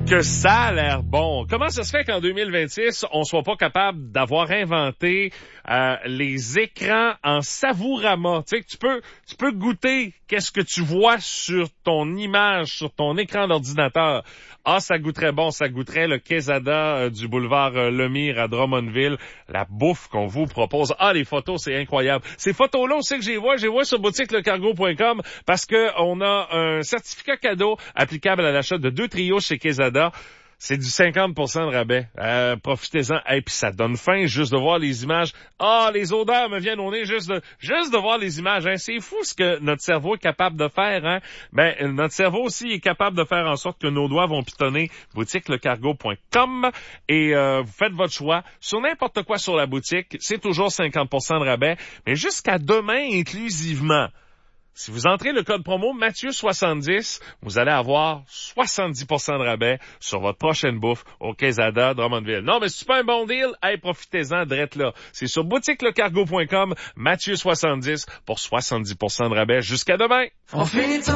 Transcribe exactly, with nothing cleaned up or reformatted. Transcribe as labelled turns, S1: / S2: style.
S1: que ça a l'air bon. Comment ça se fait qu'en deux mille vingt-six, on soit pas capable d'avoir inventé euh, les écrans en savourama? Tu sais, que tu peux, tu peux goûter qu'est-ce que tu vois sur ton image, sur ton écran d'ordinateur. Ah, ça goûterait bon, ça goûterait le Quesada euh, du boulevard euh, Lemire à Drummondville. La bouffe qu'on vous propose. Ah, les photos, c'est incroyable. Ces photos-là aussi que j'ai vois, j'ai vois sur boutique le cargo point com parce que on a un certificat cadeau applicable à l'achat de deux trios chez Quesada. C'est du cinquante pour cent de rabais. Euh, profitez-en. Et puis ça donne faim juste de voir les images. Ah, les odeurs me viennent au nez juste de juste de voir les images. Hein. C'est fou ce que notre cerveau est capable de faire. Hein. Ben notre cerveau aussi est capable de faire en sorte que nos doigts vont pitonner. Boutique le cargo point com et euh, vous faites votre choix sur n'importe quoi sur la boutique. C'est toujours cinquante pour cent de rabais, mais jusqu'à demain inclusivement. Si vous entrez le code promo Mathieu soixante-dix, vous allez avoir soixante-dix pour cent de rabais sur votre prochaine bouffe au Quesada Drummondville. Non, mais c'est pas un bon deal? Hey, profitez-en, drette là. C'est sur boutique le cargo point com, Mathieu soixante-dix pour soixante-dix pour cent de rabais jusqu'à demain. On finit